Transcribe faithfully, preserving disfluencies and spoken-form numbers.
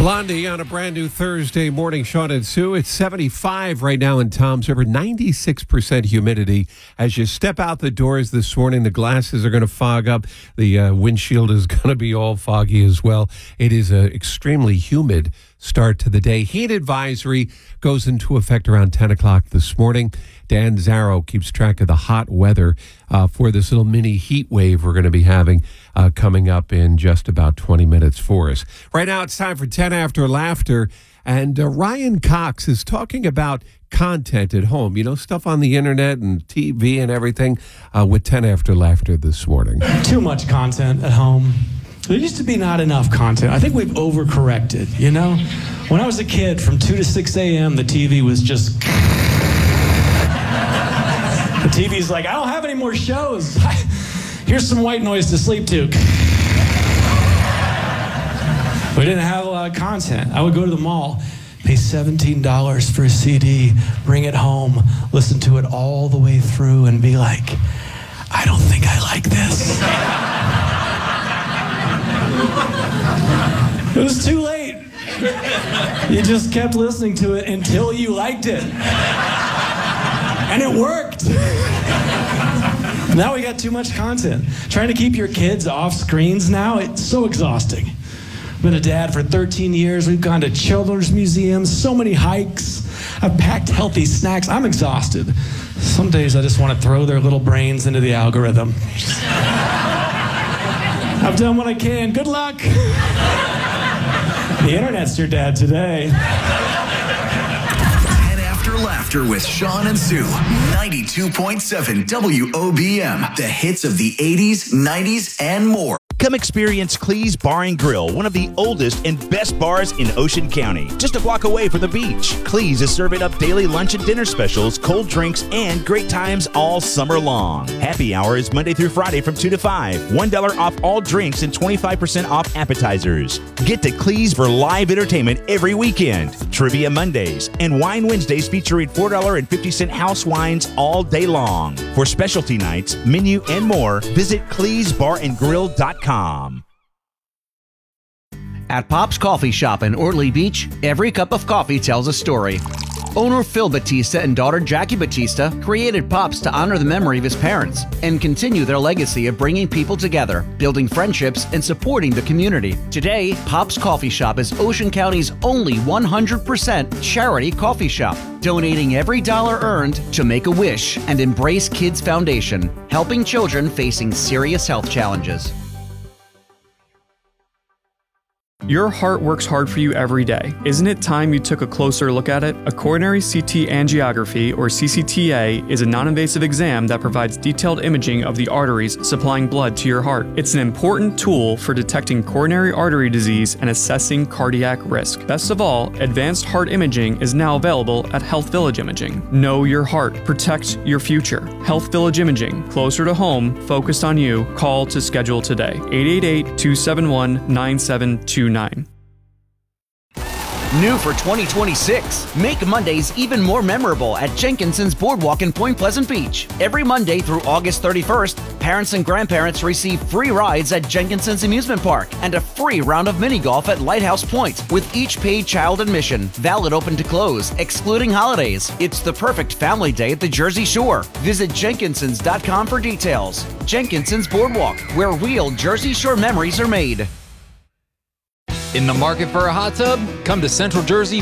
Blondie on a brand new Thursday morning. Sean and Sue. It's seventy-five right now in Toms River, ninety-six percent humidity. As you step out the doors this morning, the glasses are going to fog up. The uh, windshield is going to be all foggy as well. It is an extremely humid start to the day. Heat advisory goes into effect around ten o'clock this morning. Dan Zarrow keeps track of the hot weather uh, for this little mini heat wave we're going to be having uh, coming up in just about twenty minutes for us. Right now it's time for ten after Laughter, and uh, Ryan Cox is talking about content at home, you know, stuff on the internet and T V and everything uh, with ten after Laughter this morning. Too much content at home. There used to be not enough content. I think we've overcorrected, you know? When I was a kid, from two to six a.m., the T V was just... The T V's like, I don't have any more shows. Here's some white noise to sleep to. We didn't have a lot of content. I would go to the mall, pay seventeen dollars for a C D, bring it home, listen to it all the way through, and be like, I don't think I like this. It was too late. You just kept listening to it until you liked it. And it worked. Now we got too much content. Trying to keep your kids off screens now, it's so exhausting. I've been a dad for thirteen years. We've gone to children's museums, so many hikes. I've packed healthy snacks. I'm exhausted. Some days I just want to throw their little brains into the algorithm. I've done what I can. Good luck. The internet's your dad today. ten after Laughter with Sean and Sue. ninety-two point seven W O B M. The hits of the eighties, nineties, and more. Come experience Clee's Bar and Grill, one of the oldest and best bars in Ocean County, just a block away from the beach. Clee's is serving up daily lunch and dinner specials, cold drinks, and great times all summer long. Happy hour is Monday through Friday from two to five. one dollar off all drinks and twenty-five percent off appetizers. Get to Clee's for live entertainment every weekend. Trivia Mondays and Wine Wednesdays featuring four dollars and fifty cents house wines all day long. For specialty nights, menu, and more, visit clees bar and grill dot com. At Pop's Coffee Shop in Ortley Beach, every cup of coffee tells a story. Owner Phil Batista and daughter Jackie Batista created Pop's to honor the memory of his parents and continue their legacy of bringing people together, building friendships, and supporting the community. Today, Pop's Coffee Shop is Ocean County's only one hundred percent charity coffee shop, donating every dollar earned to Make-A-Wish and Embrace Kids Foundation, helping children facing serious health challenges. Your heart works hard for you every day. Isn't it time you took a closer look at it? A coronary C T angiography, or C C T A, is a non-invasive exam that provides detailed imaging of the arteries supplying blood to your heart. It's an important tool for detecting coronary artery disease and assessing cardiac risk. Best of all, advanced heart imaging is now available at Health Village Imaging. Know your heart. Protect your future. Health Village Imaging. Closer to home, focused on you. Call to schedule today. eight eight eight, two seven one, nine seven two nine. New for twenty twenty-six, make Mondays even more memorable at Jenkinson's Boardwalk in Point Pleasant Beach. Every Monday through August thirty-first, parents and grandparents receive free rides at Jenkinson's Amusement Park and a free round of mini golf at Lighthouse Point with each paid child admission, valid open to close, excluding holidays. It's the perfect family day at the Jersey Shore. Visit Jenkinsons dot com for details. Jenkinson's Boardwalk, where real Jersey Shore memories are made. In the market for a hot tub? Come to Central Jersey